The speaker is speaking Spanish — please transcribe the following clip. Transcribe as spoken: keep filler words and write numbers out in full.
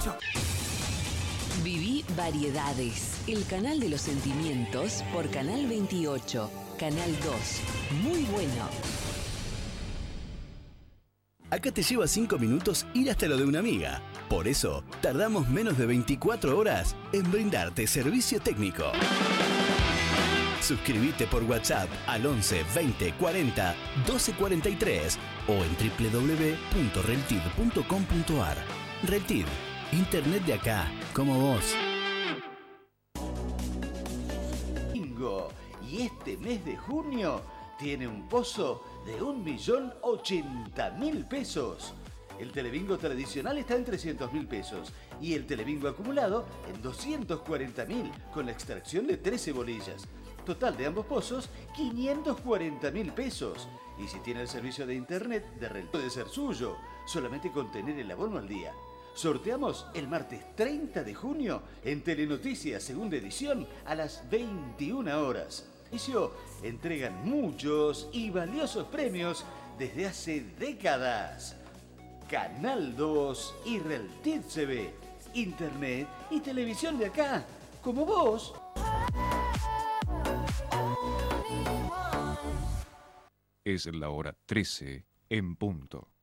Viví Variedades, el canal de los sentimientos por Canal veintiocho, Canal dos. Muy bueno. Acá te lleva cinco minutos ir hasta lo de una amiga. Por eso, tardamos menos de veinticuatro horas en brindarte servicio técnico. Suscríbete por WhatsApp al once veinte cuarenta doce cuarenta y tres o en doble u doble u doble u punto reltid punto com punto ar. Reltid, internet de acá, como vos. Bingo. Y este mes de junio tiene un pozo de un millón ochenta mil pesos. El telebingo tradicional está en trescientos mil pesos y el telebingo acumulado en doscientos cuarenta mil con la extracción de trece bolillas. Total de ambos pozos, quinientos cuarenta mil pesos. Y si tiene el servicio de internet, de Reltid puede ser suyo, solamente con tener el abono al día. Sorteamos el martes treinta de junio en Telenoticias, segunda edición, a las veintiuna horas. Entregan muchos y valiosos premios desde hace décadas. Canal dos y Reltid se ve, internet y televisión de acá, como vos. Es la hora trece en punto.